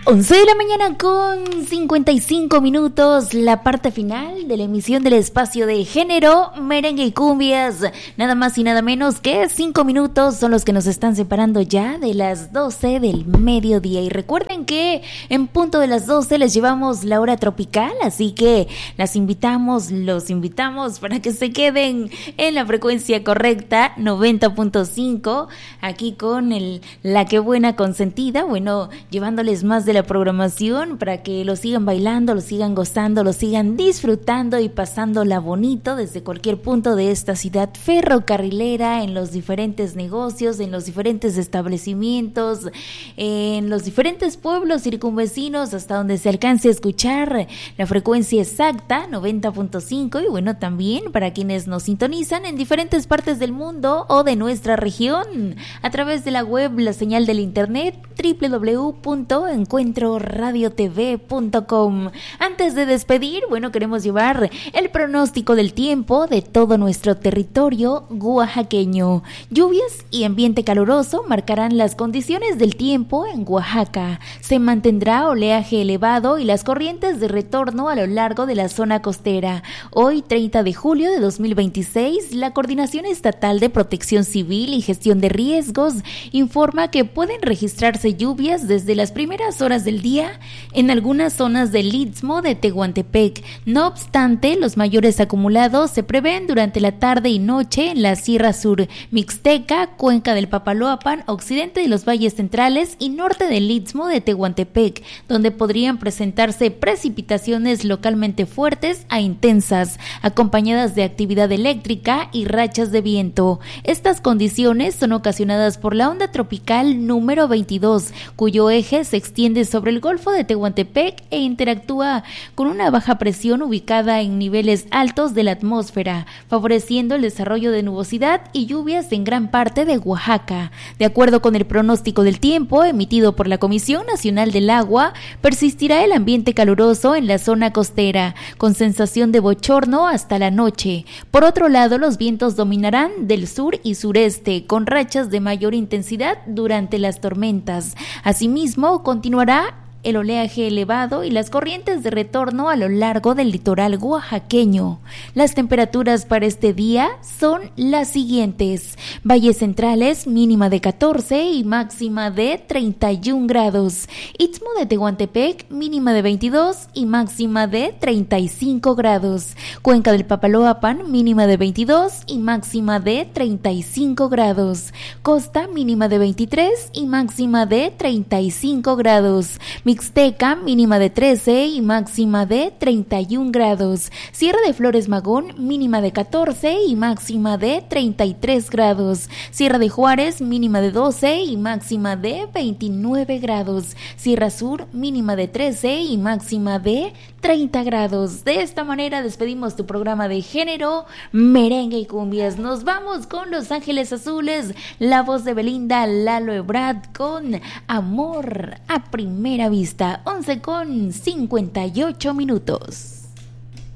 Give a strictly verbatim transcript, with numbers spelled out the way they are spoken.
once de la mañana con cincuenta y cinco minutos, la parte final de la emisión del espacio de género, merengue y cumbias. Nada más y nada menos que cinco minutos son los que nos están separando ya de las doce del mediodía. Y recuerden que en punto de las doce les llevamos la hora tropical, así que las invitamos, los invitamos para que se queden en la frecuencia correcta, noventa punto cinco, aquí con el La Que Buena Consentida, bueno, llevándoles más de la programación para que lo sigan bailando, lo sigan gozando, lo sigan disfrutando y pasándola bonito desde cualquier punto de esta ciudad ferrocarrilera, en los diferentes negocios, en los diferentes establecimientos, en los diferentes pueblos circunvecinos, hasta donde se alcance a escuchar la frecuencia exacta, noventa punto cinco, y bueno, también para quienes nos sintonizan en diferentes partes del mundo o de nuestra región, a través de la web, la señal del internet, doble u doble u doble u punto encuentro radio t v punto com. Antes de despedir, bueno, queremos llevar el pronóstico del tiempo de todo nuestro territorio oaxaqueño. Lluvias y ambiente caluroso marcarán las condiciones del tiempo en Oaxaca. Se mantendrá oleaje elevado y las corrientes de retorno a lo largo de la zona costera. Hoy, treinta de julio de dos mil veintiséis, la Coordinación Estatal de Protección Civil y Gestión de Riesgos informa que pueden registrarse lluvias desde las primeras horas del día en algunas zonas del Istmo de Tehuantepec. No obstante, los mayores acumulados se prevén durante la tarde y noche en la Sierra Sur, Mixteca, Cuenca del Papaloapan, occidente de los valles centrales y norte del Istmo de Tehuantepec, donde podrían presentarse precipitaciones localmente fuertes a intensas, acompañadas de actividad eléctrica y rachas de viento. Estas condiciones son ocasionadas por la onda tropical número veintidós, cuyo eje se extiende sobre el Golfo de Tehuantepec e interactúa con una baja presión ubicada en niveles altos de la atmósfera, favoreciendo el desarrollo de nubosidad y lluvias en gran parte de Oaxaca. De acuerdo con el pronóstico del tiempo emitido por la Comisión Nacional del Agua, persistirá el ambiente caluroso en la zona costera, con sensación de bochorno hasta la noche. Por otro lado, los vientos dominarán del sur y sureste, con rachas de mayor intensidad durante las tormentas. Asimismo, continuará el oleaje elevado y las corrientes de retorno a lo largo del litoral oaxaqueño. Las temperaturas para este día son las siguientes: valles centrales, mínima de catorce y máxima de treinta y un grados; Istmo de Tehuantepec, mínima de veintidós y máxima de treinta y cinco grados; Cuenca del Papaloapan, mínima de veintidós y máxima de treinta y cinco grados; Costa, mínima de veintitrés y máxima de treinta y cinco grados; Mixteca, mínima de trece y máxima de treinta y un grados; Sierra de Flores Magón, mínima de catorce y máxima de treinta y tres grados; Sierra de Juárez, mínima de doce y máxima de veintinueve grados; Sierra Sur, mínima de trece y máxima de treinta grados. De esta manera despedimos tu programa de género, merengue y cumbias. Nos vamos con Los Ángeles Azules, la voz de Belinda, Lalo Ebrard, con Amor a Primera Vista. once con cincuenta y ocho minutos.